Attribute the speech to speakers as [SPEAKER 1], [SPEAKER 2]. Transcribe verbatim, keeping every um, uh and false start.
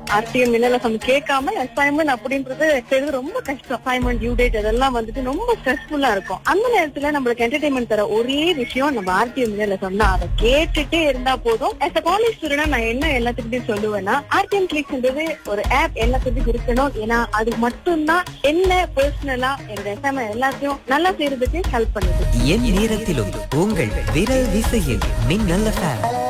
[SPEAKER 1] RTM மின்னலசம் கேட்காம assignment அப்படின்றது செய்யறது ரொம்ப கஷ்டம். அசைன்மெண்ட் டியூ டேட் அதெல்லாம் வந்துட்டு ரொம்ப ஸ்ட்ரெஸ்ஃபுல்லா இருக்கும். அந்த நேரத்துல நம்மளுக்கு என்டர்டைன்மெண்ட் தர ஒரே விஷயம் நம்ம ஆர்டிஎம் மின்னலசம் தான். அதை கேட்டுட்டே இருந்தா போதும். as a காலேஜ் ஸ்டூடெண்ட் நான் என்ன எல்லாத்துக்கிட்டையும் சொல்லுவேன்னா, ஆர்டிஎம் கிளிக்ஸ்ன்றது ஒரு ஆப் எல்லாத்துக்கும் இருக்கணும். ஏன்னா அது மட்டும்தான் என்ன பர்சனலா என்னோட அசைன்மெண்ட் எல்லாத்தையும் நல்லா செய்யறதுக்கு ஹெல்ப் பண்ணுது.
[SPEAKER 2] என் நேரத்திலும் உங்கள் விரல் விசையில் மின்னல் எஃப்எம்.